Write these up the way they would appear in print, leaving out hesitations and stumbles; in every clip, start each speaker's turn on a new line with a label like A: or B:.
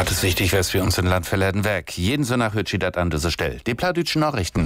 A: Das ist wichtig, was wir uns in Land verladen weg. Jeden Sonntag hört sie das an dieser Stelle. Die plattdütschen Nachrichten.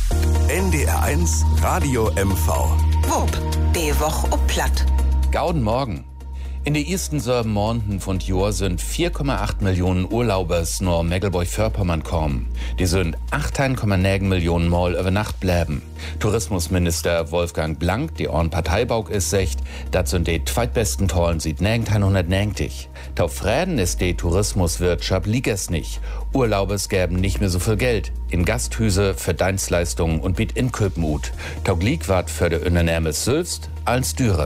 B: NDR1 Radio MV.
C: Wupp, die Woche ob Platt.
A: Gauden Morgen. In den ersten 7 Monaten von Jahr sind 4,8 Millionen Urlaubers nach Mecklenburg-Vorpommern kommen. Die sind 18,9 Millionen Mal über Nacht bleiben. Tourismusminister Wolfgang Blank, die auch ein Parteibauk ist, sagt, das sind die zweitbesten Tollen seit 1990. Tauf Fräden ist die Tourismuswirtschaft liegt es nicht. Urlaubers gäben nicht mehr so viel Geld. In Gasthüse für Dienstleistungen und biet Inköpen ut. Taug lieg wat für de Unternehmer selbst als Düre.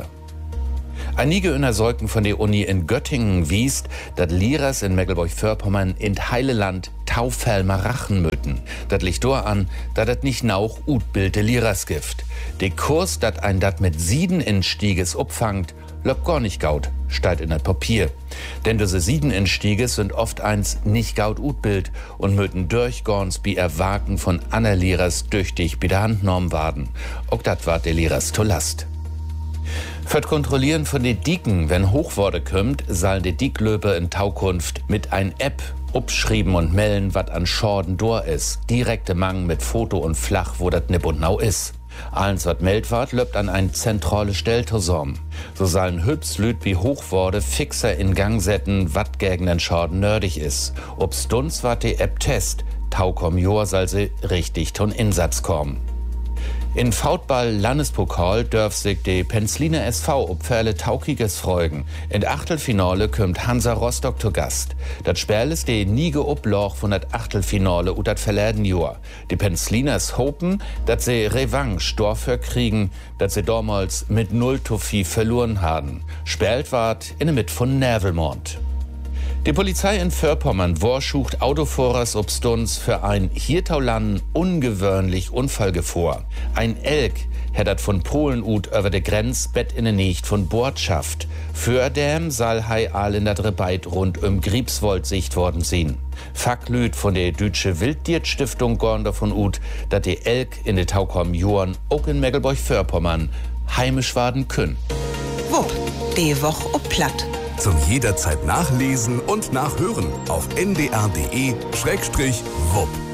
A: Einige Untersuchungen von der Uni in Göttingen wiest, dass Lehrers in Mecklenburg-Vorpommern in heile Land Taufhelmer rachen möten. Das liegt daran, dass das nicht nauch utbilde Lehrers gibt. Der Kurs, dat ein dat mit 7 Instieges upfangt, löbt gar nicht gaut, steht in das Papier. Denn diese 7 Instieges sind oft eins nicht gaut utbild und möten durchgorns bi Erwaken von aner Lehrers tüchtig bi der Handnorm waden. Auch dat ward der Lehrers to Last. Für das Kontrollieren von den Dieken, wenn Hochworde kommt, sollen die Dieklöper in Taukunft mit ein App upschrieben und melden, was an Schorden dor ist. Direkte Mang mit Foto und Flach, wo das nipp und nau ist. Allens, was meldt ward, löbt an ein zentrale Stelltosom. So sollen Hübslüt wie Hochworde fixer in Gang setzen, wat gegen den Schorden nördig ist. Ob's dunst wat die App test, taukom Jor soll sie richtig ton Insatz kommen. In Foutball-Landespokal dürf sich die Penzliner SV ob Ferle Taukiges freugen. In Achtelfinale kommt Hansa Rostock zu Gast. Das Spiel ist die nie geobloch von das Achtelfinale und das verleden Jahr. Die Penzliners hoffen, dass sie Revanche dafür kriegen, dass sie damals mit 0:4 verloren haben. Spielt ward in der Mitte von Nervelmond. Die Polizei in Vorpommern vorschucht Autofahrers ob Stunts für ein hiertaulan ungewöhnlich Unfallgefahr. Ein Elk hättert von Polen ut über de Grenz Bett in der Nähe von Bord schafft. Für dem soll hei all in der Rebeit rund Griebswold sicht worden sein. Facklüt von der Deutsche Wildtierstiftung gorn davon ut, dass die Elk in de Taukom Joren auch in Mecklenburg-Vorpommern heimisch werden können.
C: Wupp, die Woche ob Platt.
B: Zum jederzeit nachlesen und nachhören auf ndr.de/wupp.